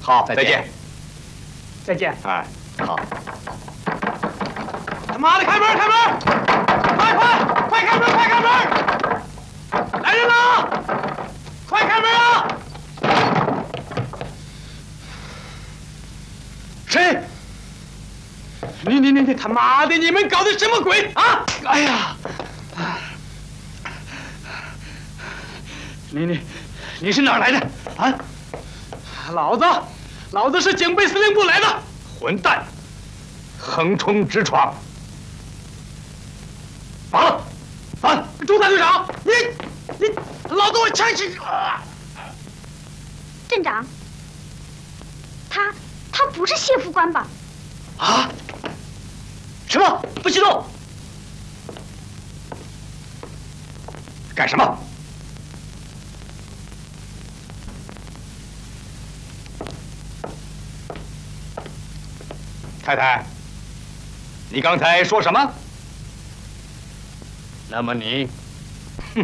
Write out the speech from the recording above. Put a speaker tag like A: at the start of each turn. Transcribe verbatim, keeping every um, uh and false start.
A: 好，
B: 再见。
A: 再见。
B: 哎，好。
A: 他妈的，开门，开门！快快快开门，快开门！来人了，快开门啊！谁？你你你你他妈的！你们搞的什么鬼啊？哎呀！你你你是哪儿来的啊？老子老子是警备司令部来的。
B: 混蛋，横冲直闯！绑了，绑！
A: 朱大队长，你你老子我枪毙！啊！
C: 镇长，他他不是谢副官吧？
A: 啊？什么？不许动！
B: 干什么？太太，你刚才说什么？
A: 那么你